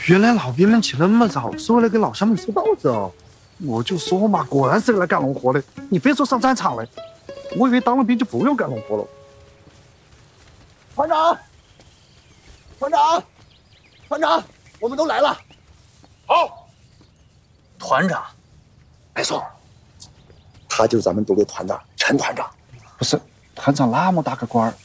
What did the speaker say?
原来老兵们起那么早，是为了给老乡们收稻子哦。我就说嘛，果然是来干农活的。你非说上战场来，我以为当了兵就不用干农活了。 团长，团长，团长，我们都来了。 好，团长， 没错，他就是咱们部的团长陈团长。 不是，团长那么大个官儿，